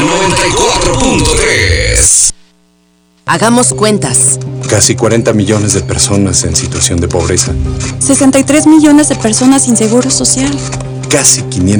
94.3. Hagamos cuentas. Casi 40 millones de personas en situación de pobreza. 63 millones de personas sin seguro social. Casi 500